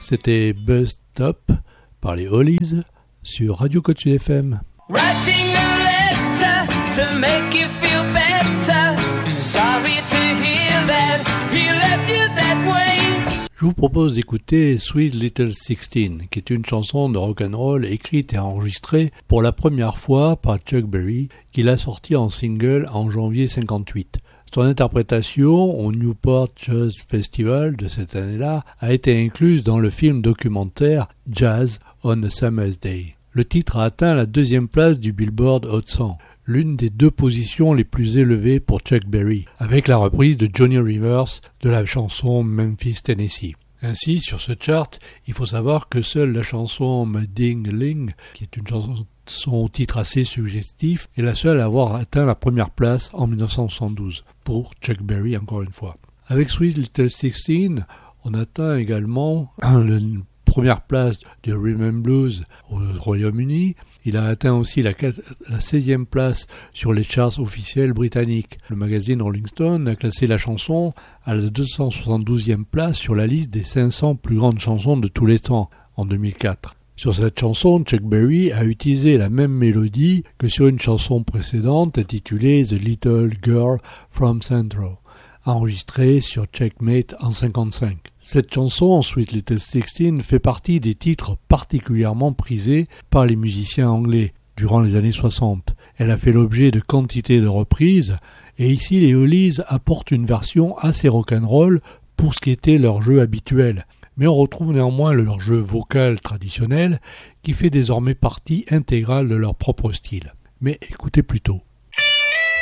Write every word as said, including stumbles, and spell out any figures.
C'était Bus Stop par les Hollies sur Radio Côte-Sud F M. Writing a letter to make you feel better. Sorry to hear that he left you that way. Je vous propose d'écouter Sweet Little Sixteen, qui est une chanson de rock'n'roll écrite et enregistrée pour la première fois par Chuck Berry, qui l'a sortie en single en janvier cinquante-huit. Son interprétation au Newport Jazz Festival de cette année-là a été incluse dans le film documentaire Jazz on a Summer's Day. Le titre a atteint la deuxième place du Billboard Hot cent, l'une des deux positions les plus élevées pour Chuck Berry, avec la reprise de Johnny Rivers de la chanson Memphis, Tennessee. Ainsi, sur ce chart, il faut savoir que seule la chanson My Ding-a-Ling, qui est une chanson au titre assez suggestif, est la seule à avoir atteint la première place en dix-neuf cent soixante-douze, pour Chuck Berry encore une fois. Avec Sweet Little Sixteen, on atteint également la première place du Rhythm and Blues au Royaume-Uni. Il a atteint aussi la, la seizième place sur les charts officiels britanniques. Le magazine Rolling Stone a classé la chanson à la deux cent soixante-douzième place sur la liste des cinq cents plus grandes chansons de tous les temps en deux mille quatre. Sur cette chanson, Chuck Berry a utilisé la même mélodie que sur une chanson précédente intitulée The Little Girl from Central, enregistrée sur Checkmate en cinquante-cinq. Cette chanson, Sweet Little Sixteen, fait partie des titres particulièrement prisés par les musiciens anglais durant les années soixante. Elle a fait l'objet de quantité de reprises, et ici les Hollies apportent une version assez rock'n'roll pour ce qui était leur jeu habituel. Mais on retrouve néanmoins leur jeu vocal traditionnel qui fait désormais partie intégrale de leur propre style. Mais écoutez plutôt.